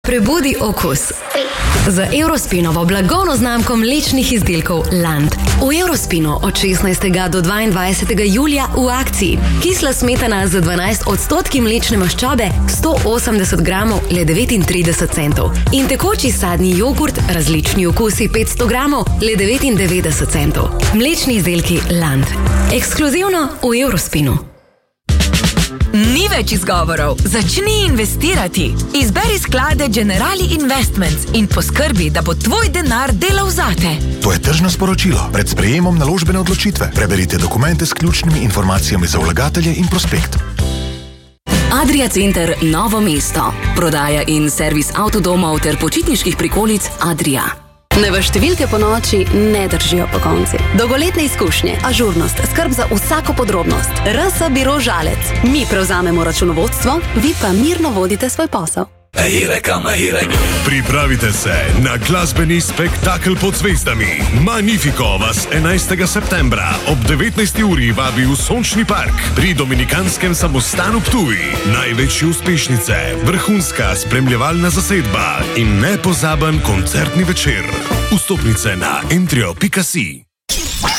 Prebudi okus. Z Eurospinovo blagovno znamko mlečnih izdelkov Land. V Eurospinu od 16. do 22. julija v akciji. Kisla smetana za 12% mlečne maščobe 180 gramov le 39 centov. In tekoči sadni jogurt različni okusi 500 gramov le 99 centov. Mlečni izdelki Land. Ekskluzivno v Eurospinu. Ni več izgovorov. Začni investirati. Izberi sklade Generali Investments in poskrbi, da bo tvoj denar delal zate. To je tržno sporočilo. Pred sprejemom naložbene odločitve. Preberite dokumente s ključnimi informacijami za vlagatelje in prospekt. Adria Center Novo mesto. Prodaja in servis avtodomov ter počitniških prikolic Adria. Nove številke po noči ne držijo po konci. Dolgoletne izkušnje, ažurnost, skrb za vsako podrobnost. RS Biro Žalec. Mi prevzamemo računovodstvo, vi pa mirno vodite svoj posel. Pripravite se na glasbeni spektakel pod zvezdami. Magnifico vas 11. septembra ob 19. uri vabi v Sončni park pri Dominikanskem samostanu Ptuj. Največje uspešnice, vrhunska spremljevalna zasedba in nepozaben koncertni večer. Vstopnice na entrio.si.